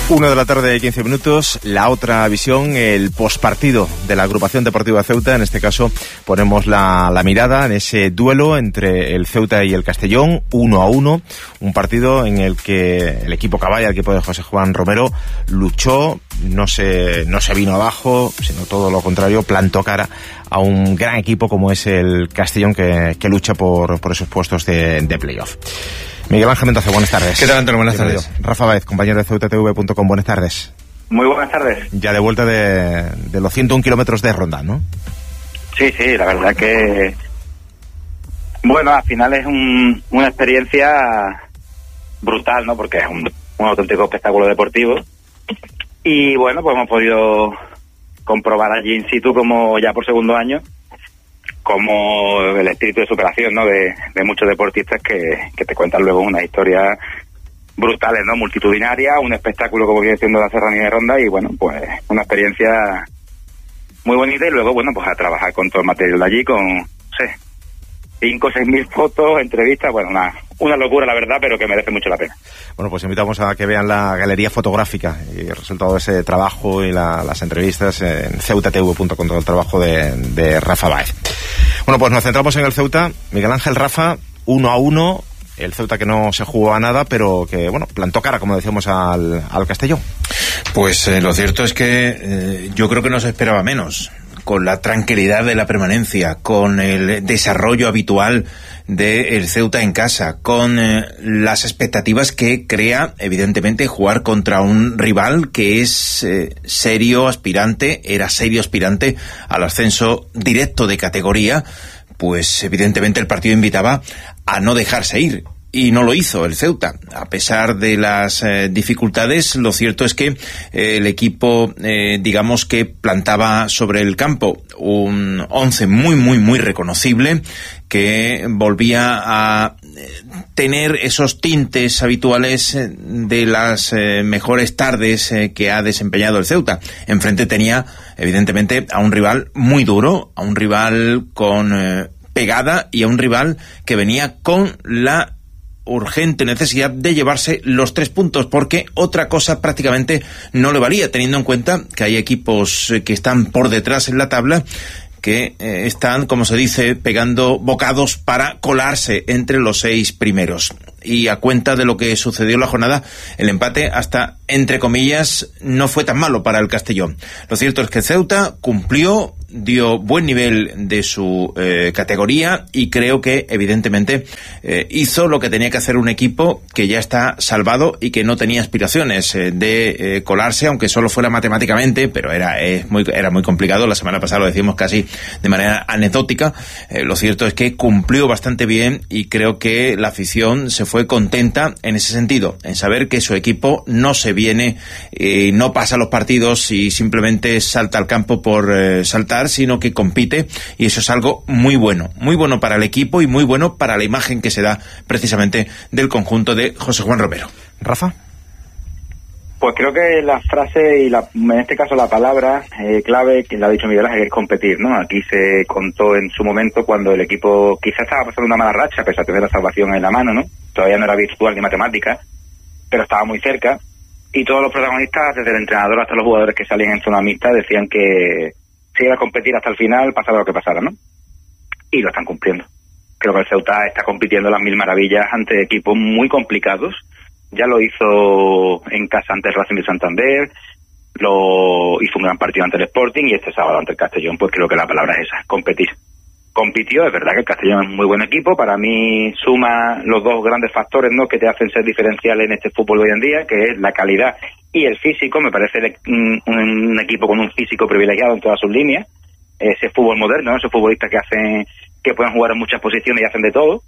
1 de la tarde, 15 minutos. La otra visión, el pospartido de la agrupación deportiva Ceuta. En este caso ponemos la mirada en ese duelo entre el Ceuta y el Castellón, 1-1. Un partido en el que el equipo Caballa, el equipo de José Juan Romero, luchó, no se vino abajo, sino todo lo contrario, plantó cara a un gran equipo como es el Castellón, que lucha por esos puestos de playoff. Miguel Ángel Mendoza, buenas tardes. ¿Qué tal, Antonio? Buenas tardes. Rafa Báez, compañero de CeutaTV.com, buenas tardes. Muy buenas tardes. Ya de vuelta de los 101 kilómetros de Ronda, ¿no? Sí, la verdad que... Bueno, al final es una experiencia brutal, ¿no? Porque es un auténtico espectáculo deportivo. Y bueno, pues hemos podido comprobar allí in situ, como ya por segundo año, como el espíritu de superación, ¿no? de muchos deportistas que te cuentan luego unas historias brutales, ¿no? Multitudinarias, un espectáculo, como viene siendo la Serranía de Ronda, y bueno, pues una experiencia muy bonita. Y luego, bueno, pues a trabajar con todo el material de allí, con, no sé, 5 o 6 mil fotos, entrevistas, bueno, una locura, la verdad, pero que merece mucho la pena. Bueno, pues invitamos a que vean la galería fotográfica y el resultado de ese trabajo y las entrevistas en CeutaTV.com, todo el trabajo de Rafa Báez. Bueno, pues nos centramos en el Ceuta. Miguel Ángel, Rafa, 1-1, el Ceuta que no se jugó a nada, pero que, bueno, plantó cara, como decíamos, al Castellón. Pues lo cierto es que yo creo que no se esperaba menos. Con la tranquilidad de la permanencia, con el desarrollo habitual del Ceuta en casa, con las expectativas que crea, evidentemente, jugar contra un rival que es era serio aspirante al ascenso directo de categoría, pues evidentemente el partido invitaba a no dejarse ir. Y no lo hizo el Ceuta. A pesar de las dificultades, lo cierto es que el equipo, digamos que plantaba sobre el campo un 11 muy reconocible, que volvía a tener esos tintes habituales de las mejores tardes que ha desempeñado el Ceuta. Enfrente tenía, evidentemente, a un rival muy duro, a un rival con pegada y a un rival que venía con la urgente necesidad de llevarse los 3 puntos, porque otra cosa prácticamente no le valía, teniendo en cuenta que hay equipos que están por detrás en la tabla, que están, como se dice, pegando bocados para colarse entre los 6 primeros. Y a cuenta de lo que sucedió en la jornada, el empate, hasta entre comillas, no fue tan malo para el Castellón. Lo cierto es que Ceuta cumplió, dio buen nivel de su categoría, y creo que evidentemente hizo lo que tenía que hacer un equipo que ya está salvado y que no tenía aspiraciones de colarse, aunque solo fuera matemáticamente, pero era muy complicado. La semana pasada lo decimos casi de manera anecdótica. Lo cierto es que cumplió bastante bien, y creo que la afición se fue contenta en ese sentido, en saber que su equipo no se viene, no pasa los partidos y simplemente salta al campo por saltar, sino que compite, y eso es algo muy bueno para el equipo y muy bueno para la imagen que se da precisamente del conjunto de José Juan Romero. Rafa. Pues creo que la frase y en este caso la palabra clave que le ha dicho Miguel Ángel es competir, ¿no? Aquí se contó en su momento cuando el equipo quizás estaba pasando una mala racha, a pesar de tener la salvación en la mano, ¿no? Todavía no era virtual ni matemática, pero estaba muy cerca, y todos los protagonistas, desde el entrenador hasta los jugadores que salían en zona mixta, decían que se iba a competir hasta el final, pasara lo que pasara, ¿no? Y lo están cumpliendo. Creo que el Ceuta está compitiendo las mil maravillas ante equipos muy complicados. Ya lo hizo en casa ante el Racing de Santander, lo hizo un gran partido ante el Sporting, y este sábado ante el Castellón, pues creo que la palabra es esa, competir. Compitió, es verdad que el Castellón es un muy buen equipo, para mí suma los 2 grandes factores, ¿no?, que te hacen ser diferencial en este fútbol hoy en día, que es la calidad y el físico. Me parece un equipo con un físico privilegiado en todas sus líneas, ese fútbol moderno, ¿no?, esos futbolistas que pueden jugar en muchas posiciones y hacen de todo.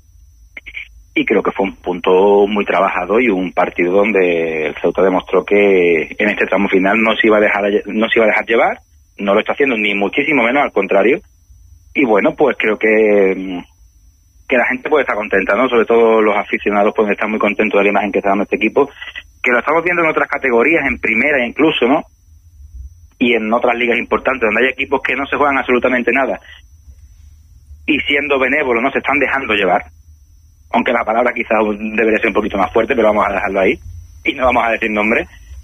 Y creo que fue un punto muy trabajado y un partido donde el Ceuta demostró que en este tramo final no se iba a dejar llevar, no lo está haciendo ni muchísimo menos, al contrario. Y bueno, pues creo que la gente puede estar contenta, ¿no? Sobre todo los aficionados pueden estar muy contentos de la imagen que está dando este equipo, que lo estamos viendo en otras categorías, en primera incluso, ¿no? Y en otras ligas importantes, donde hay equipos que no se juegan absolutamente nada, y siendo benévolos, no se están dejando llevar. Aunque la palabra quizás debería ser un poquito más fuerte, pero vamos a dejarlo ahí y no vamos a decir nombre.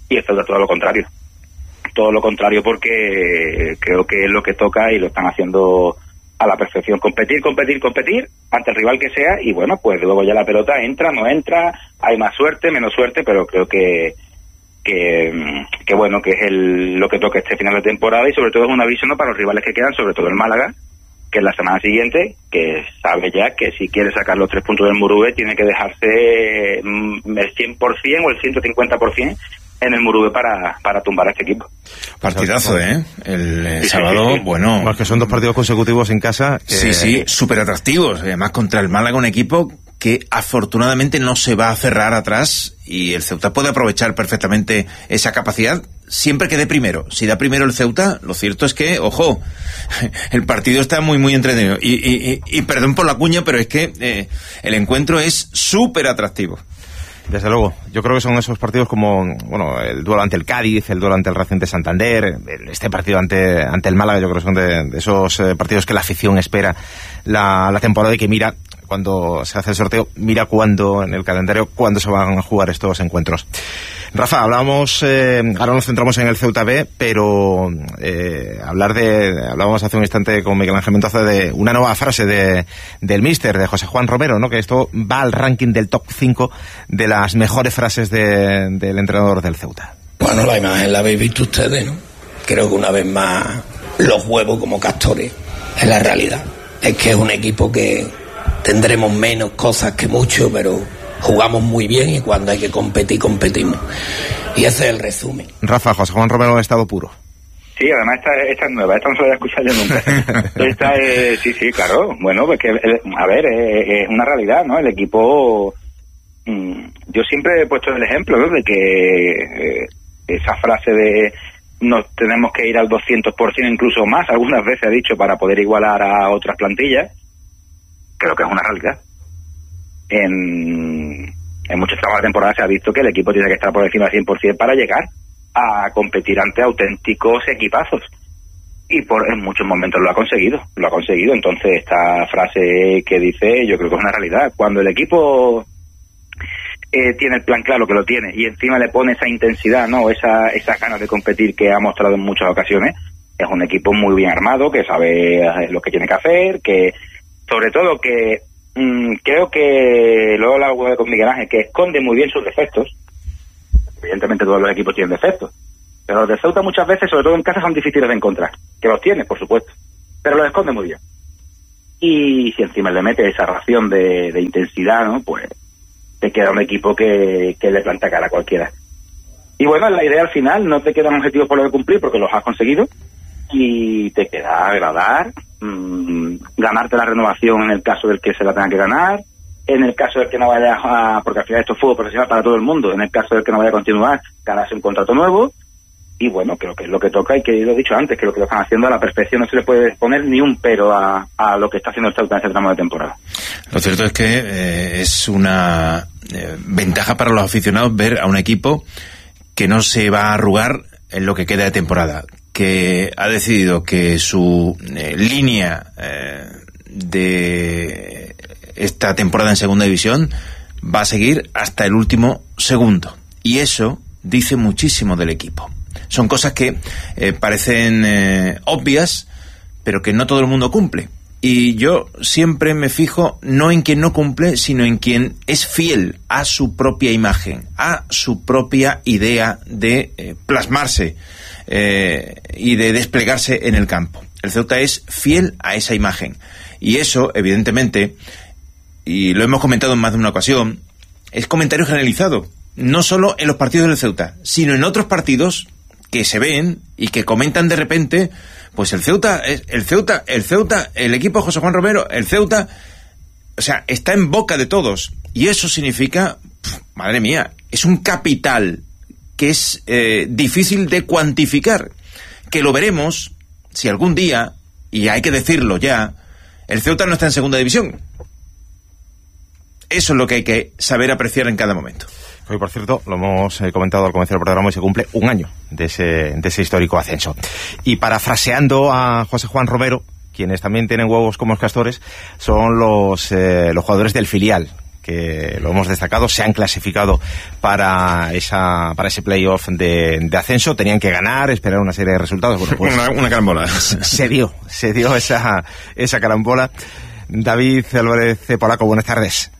y el Ceuta todo lo contrario. Todo lo contrario, porque creo que es lo que toca y lo están haciendo a la perfección. Competir ante el rival que sea, y bueno, pues luego ya la pelota entra, no entra, hay más suerte, menos suerte, pero creo que bueno, que es lo que toca este final de temporada, y sobre todo es un aviso, ¿no?, para los rivales que quedan, sobre todo el Málaga, que es la semana siguiente, que sabe ya que si quiere sacar los 3 puntos del Murube tiene que dejarse el 100% o el 150% en el Murube para tumbar a este equipo. Partidazo, el sábado, bueno... Más que son 2 partidos consecutivos en casa. Sí, súper atractivos. Además, contra el Málaga, un equipo que afortunadamente no se va a cerrar atrás, y el Ceuta puede aprovechar perfectamente esa capacidad siempre que dé primero. Si da primero el Ceuta, lo cierto es que, ojo, el partido está muy, muy entretenido. Y perdón por la cuña, pero es que el encuentro es súper atractivo. Desde luego, yo creo que son esos partidos como, bueno, el duelo ante el Cádiz, el duelo ante el Racing de Santander, este partido ante el Málaga. Yo creo que son de esos partidos que la afición espera la temporada, y que mira, cuando se hace el sorteo, mira cuándo en el calendario, cuándo se van a jugar estos encuentros. Rafa, hablábamos, ahora nos centramos en el Ceuta B, pero hablábamos hace un instante con Miguel Ángel Mendoza de una nueva frase del míster, de José Juan Romero, ¿no?, que esto va al ranking del top 5 de las mejores frases del entrenador del Ceuta. Bueno, la imagen la habéis visto ustedes, ¿no? Creo que una vez más los huevos como castores es la realidad. Es que es un equipo que tendremos menos cosas que mucho, pero jugamos muy bien, y cuando hay que competir, competimos. Y ese es el resumen. Rafa, José Juan Romero en estado puro. Sí, además esta es nueva, esta no se la había escuchado yo nunca. Esta es, sí, claro. Bueno, pues que, a ver, es una realidad, ¿no? El equipo, yo siempre he puesto el ejemplo, ¿no?, de que esa frase de nos tenemos que ir al 200%, incluso más, algunas veces ha dicho, para poder igualar a otras plantillas, creo que es una realidad. En muchos tramos de la temporada se ha visto que el equipo tiene que estar por encima del 100% para llegar a competir ante auténticos equipazos, y en muchos momentos lo ha conseguido. Entonces esta frase que dice, yo creo que es una realidad. Cuando el equipo tiene el plan claro, que lo tiene, y encima le pone esa intensidad, ¿no?, esas ganas de competir que ha mostrado en muchas ocasiones, es un equipo muy bien armado, que sabe lo que tiene que hacer, que sobre todo que creo que luego lo hablaba con Miguel Ángel, que esconde muy bien sus defectos. Evidentemente todos los equipos tienen defectos, pero los de Ceuta muchas veces, sobre todo en casa, son difíciles de encontrar. Que los tiene, por supuesto, pero los esconde muy bien. Y si encima le mete esa ración de intensidad, ¿no?, pues te queda un equipo que le planta cara a cualquiera. Y bueno, la idea al final, no te quedan objetivos por lo que cumplir, porque los has conseguido, y te queda agradar, ganarte la renovación en el caso del que se la tenga que ganar, en el caso del que no vaya porque al final esto es fútbol profesional para todo el mundo, en el caso del que no vaya a continuar, ganarse un contrato nuevo. Y bueno, creo que es lo que toca, y que lo he dicho antes, que lo que lo están haciendo a la perfección, no se le puede poner ni un pero a lo que está haciendo el Ceuta en este tramo de temporada. Lo cierto es que es una ventaja para los aficionados ver a un equipo que no se va a arrugar en lo que queda de temporada, que ha decidido que su línea de esta temporada en segunda división va a seguir hasta el último segundo, y eso dice muchísimo del equipo. Son cosas que parecen obvias, pero que no todo el mundo cumple. Y yo siempre me fijo no en quien no cumple, sino en quien es fiel a su propia imagen, a su propia idea de plasmarse y de desplegarse en el campo. El Ceuta es fiel a esa imagen. Y eso, evidentemente, y lo hemos comentado en más de una ocasión, es comentario generalizado. No solo en los partidos del Ceuta, sino en otros partidos que se ven y que comentan de repente, pues el Ceuta, el equipo de José Juan Romero, el Ceuta, o sea, está en boca de todos. Y eso significa, madre mía, es un capital que es difícil de cuantificar, que lo veremos si algún día, y hay que decirlo ya, el Ceuta no está en segunda división. Eso es lo que hay que saber apreciar en cada momento. Hoy, por cierto, lo hemos comentado al comenzar el programa, y se cumple un año de ese histórico ascenso. Y parafraseando a José Juan Romero, quienes también tienen huevos como los castores, son los jugadores del filial, que lo hemos destacado, se han clasificado para ese playoff de ascenso. Tenían que ganar, esperar una serie de resultados. Bueno, pues una carambola. Se dio esa carambola. David Álvarez Polaco, buenas tardes.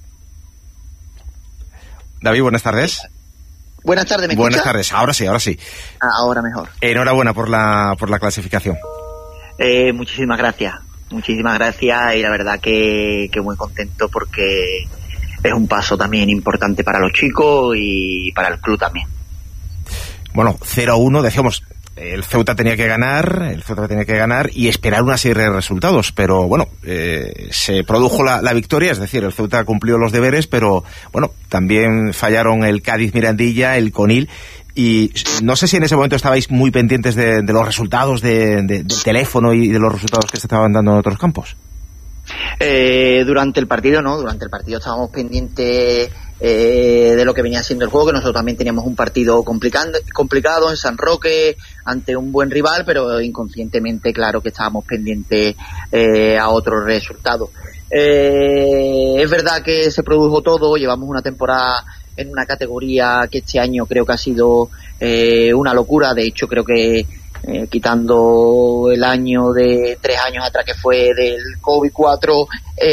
David, buenas tardes. Buenas tardes, ¿me escucha? Buenas tardes, ahora sí. Ahora mejor. Enhorabuena por la clasificación. Muchísimas gracias y la verdad que muy contento porque es un paso también importante para los chicos y para el club también. Bueno, 0-1, decíamos, el Ceuta tenía que ganar y esperar una serie de resultados, pero bueno, se produjo la victoria, es decir, el Ceuta cumplió los deberes, pero bueno, también fallaron el Cádiz Mirandilla, el Conil, y no sé si en ese momento estabais muy pendientes de los resultados del teléfono y de los resultados que se estaban dando en otros campos. Durante el partido estábamos pendientes de lo que venía siendo el juego, que nosotros también teníamos un partido complicado en San Roque ante un buen rival, pero inconscientemente claro que estábamos pendientes a otros resultados. Es verdad que se produjo todo, llevamos una temporada en una categoría que este año creo que ha sido una locura. De hecho creo que quitando el año de 3 años atrás que fue del COVID-4,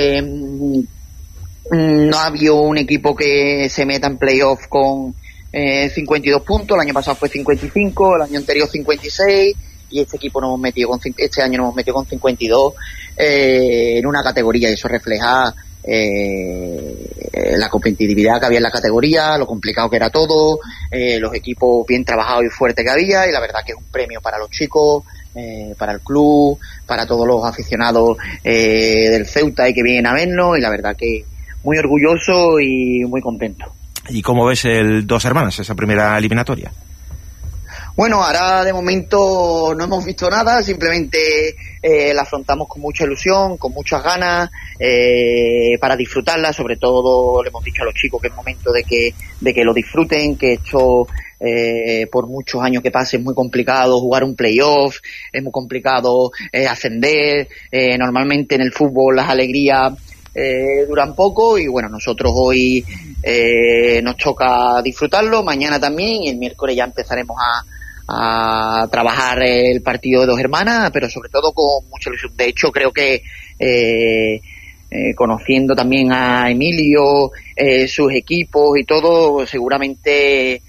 no ha habido un equipo que se meta en playoff con 52 puntos. El año pasado fue 55, el año anterior 56 y este año nos hemos metido con 52 en una categoría, y eso refleja la competitividad que había en la categoría, lo complicado que era todo, los equipos bien trabajados y fuertes que había, y la verdad que es un premio para los chicos, para el club, para todos los aficionados del Ceuta y que vienen a vernos, y la verdad que muy orgulloso y muy contento. ¿Y cómo ves el Dos Hermanas, esa primera eliminatoria? Bueno, ahora de momento no hemos visto nada, simplemente la afrontamos con mucha ilusión, con muchas ganas, para disfrutarla. Sobre todo le hemos dicho a los chicos que es momento de que lo disfruten, que esto por muchos años que pase es muy complicado jugar un playoff, es muy complicado ascender, normalmente en el fútbol las alegrías duran poco, y bueno, nosotros hoy nos toca disfrutarlo, mañana también, y el miércoles ya empezaremos a trabajar el partido de Dos Hermanas, pero sobre todo con mucha ilusión. De hecho creo que conociendo también a Emilio, sus equipos y todo, seguramente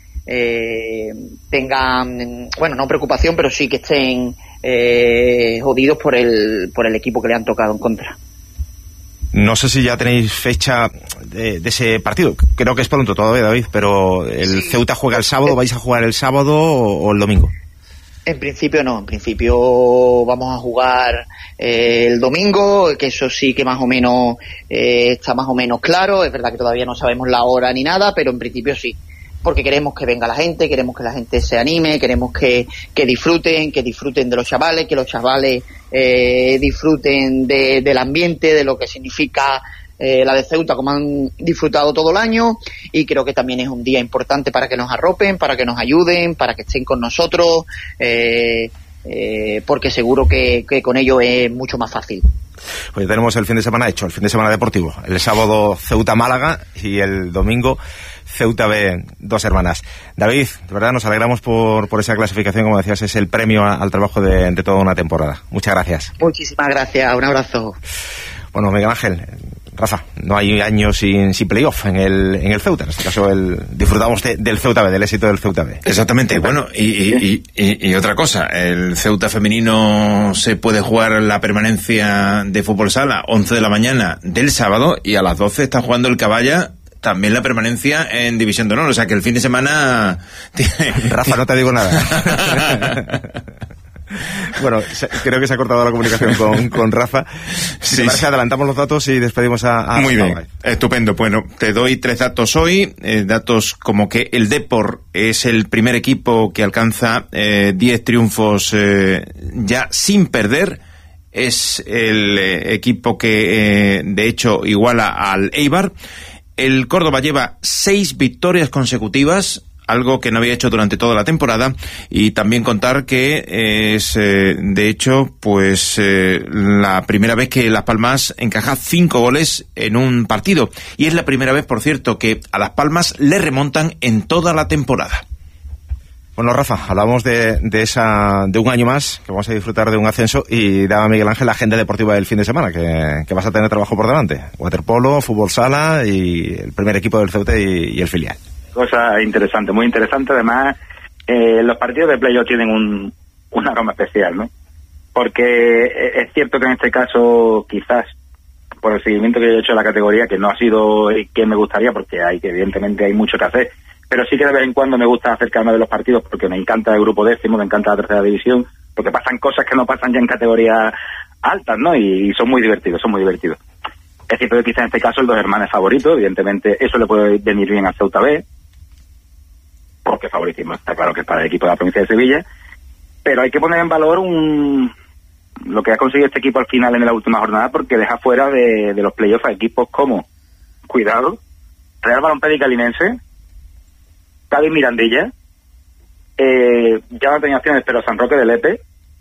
tengan, bueno, no preocupación, pero sí que estén jodidos por el equipo que le han tocado en contra. No sé si ya tenéis fecha de ese partido. Creo que es pronto todavía, David, pero el Ceuta juega el sábado. ¿Vais a jugar el sábado o el domingo? En principio no. En principio vamos a jugar el domingo, que eso sí que más o menos está más o menos claro. Es verdad que todavía no sabemos la hora ni nada, pero en principio sí. Porque queremos que venga la gente, queremos que la gente se anime, queremos que disfruten de los chavales, que los chavales disfruten del ambiente, de lo que significa la de Ceuta, como han disfrutado todo el año, y creo que también es un día importante para que nos arropen, para que nos ayuden, para que estén con nosotros, porque seguro que con ello es mucho más fácil. Pues tenemos el fin de semana hecho, el fin de semana deportivo. El sábado Ceuta-Málaga y el domingo Ceuta B, Dos Hermanas. David, de verdad nos alegramos por esa clasificación, como decías, es el premio al trabajo de toda una temporada. Muchas gracias. Muchísimas gracias, un abrazo. Bueno, Miguel Ángel, Rafa, no hay años sin playoff en el Ceuta. En este caso disfrutamos del Ceuta B, del éxito del Ceuta B. Exactamente. Bueno, y otra cosa, el Ceuta femenino se puede jugar la permanencia de fútbol sala 11 de la mañana del sábado, y a las 12 está jugando el Caballa también la permanencia en División de Honor. O sea que el fin de semana Rafa, no te digo nada. Bueno, creo que se ha cortado la comunicación con Rafa. Si te parece, adelantamos los datos y despedimos a Muy Rafa. bien, estupendo. Bueno, te doy 3 datos hoy. Datos como que el Depor es el primer equipo que alcanza 10 triunfos ya sin perder. Es el equipo que de hecho iguala al Eibar. El Córdoba lleva 6 victorias consecutivas algo que no había hecho durante toda la temporada, y también contar que es, de hecho, pues la primera vez que Las Palmas encaja 5 goles en un partido, y es la primera vez, por cierto, que a Las Palmas le remontan en toda la temporada. Bueno, Rafa, hablamos de un año más, que vamos a disfrutar de un ascenso, y daba Miguel Ángel la agenda deportiva del fin de semana, que vas a tener trabajo por delante. Waterpolo, fútbol sala y el primer equipo del Ceuta y el filial. Cosa interesante, muy interesante. Además, los partidos de playoff tienen un aroma especial, ¿no? Porque es cierto que en este caso, quizás, por el seguimiento que yo he hecho de la categoría, que no ha sido el que me gustaría, porque evidentemente hay mucho que hacer, pero sí que de vez en cuando me gusta acercarme de los partidos porque me encanta el grupo décimo, me encanta la tercera división, porque pasan cosas que no pasan ya en categorías altas, ¿no? Y son muy divertidos, Es cierto que quizás en este caso el Dos Hermanas es favorito, evidentemente eso le puede venir bien al Ceuta B, porque favoritismo está claro que es para el equipo de la provincia de Sevilla, pero hay que poner en valor lo que ha conseguido este equipo al final en la última jornada, porque deja fuera de los playoffs a equipos como, cuidado, Real Balompédica Linense, Cádiz Mirandilla, ya no tenía opciones, pero San Roque de Lepe,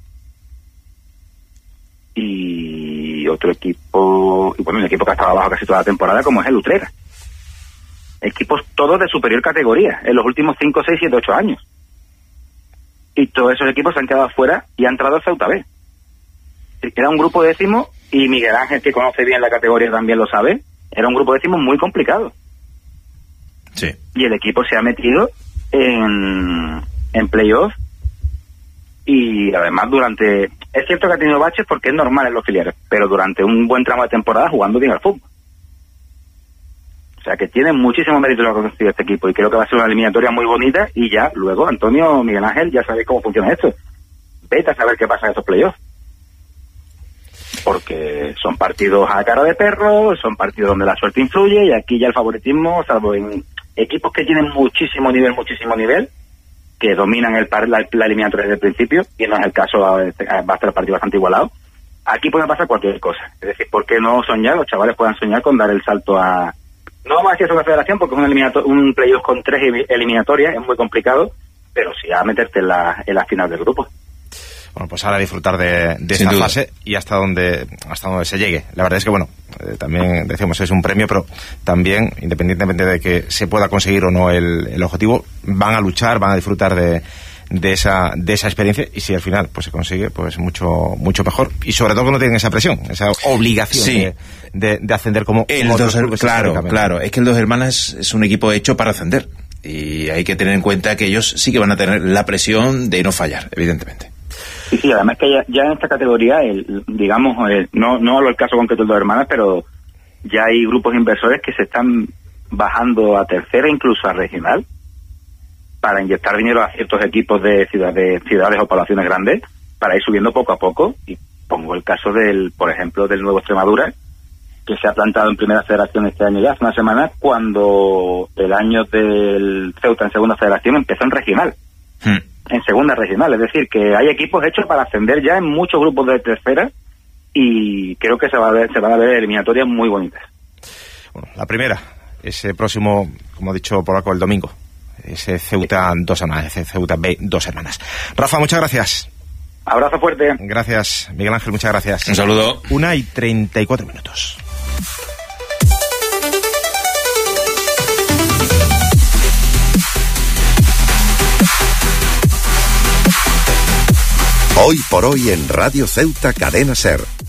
y otro equipo, y bueno, un equipo que ha estado abajo casi toda la temporada, como es el Utrera. Equipos todos de superior categoría en los últimos 5, 6, 7, 8 años. Y todos esos equipos se han quedado fuera y ha entrado el Ceuta B. Era un grupo décimo, y Miguel Ángel, que conoce bien la categoría, también lo sabe, era un grupo décimo muy complicado. Sí. Y el equipo se ha metido en playoff, y además es cierto que ha tenido baches porque es normal en los filiales, pero durante un buen tramo de temporada jugando bien al fútbol. O sea que tiene muchísimo mérito lo que ha conseguido este equipo, y creo que va a ser una eliminatoria muy bonita. Y ya luego, Antonio, Miguel Ángel, ya sabéis cómo funciona esto. Vete a saber qué pasa en estos playoffs, porque son partidos a cara de perro, son partidos donde la suerte influye, y aquí ya el favoritismo, salvo en equipos que tienen muchísimo nivel, que dominan la eliminatoria desde el principio, y no es el caso, va a estar el partido bastante igualado. Aquí puede pasar cualquier cosa. Es decir, ¿por qué no soñar? Los chavales puedan soñar con dar el salto a... No vamos a decir eso una federación, porque es un playoff con 3 eliminatorias, es muy complicado, pero sí a meterte en la final del grupo. Bueno, pues ahora disfrutar de esa fase y hasta donde se llegue. La verdad es que, bueno, también decimos es un premio, pero también, independientemente de que se pueda conseguir o no el objetivo, van a luchar, van a disfrutar de esa experiencia, y si al final pues se consigue, pues mucho mejor, y sobre todo que no tienen esa presión, esa obligación, sí, de ascender como otros clubes. Claro, es que el Dos Hermanas es un equipo hecho para ascender, y hay que tener en cuenta que ellos sí que van a tener la presión de no fallar, evidentemente. Sí, además que ya en esta categoría, no hablo del caso concreto de Dos Hermanas, pero ya hay grupos inversores que se están bajando a tercera, incluso a regional, para inyectar dinero a ciertos equipos de ciudades o poblaciones grandes, para ir subiendo poco a poco. Y pongo el caso por ejemplo, del Nuevo Extremadura, que se ha plantado en primera federación este año ya, hace una semana, cuando el año del Ceuta en segunda federación empezó en regional. En segunda regional, es decir, que hay equipos hechos para ascender ya en muchos grupos de tercera, y creo que se van a ver eliminatorias muy bonitas. Bueno, la primera, ese próximo, como ha dicho Polaco, el domingo, ese Ceuta Dos Hermanas, ese Ceuta B Dos Hermanas. Rafa, muchas gracias. Abrazo fuerte. Gracias, Miguel Ángel, muchas gracias. Un saludo. 1:34. Hoy por hoy en Radio Ceuta Cadena Ser.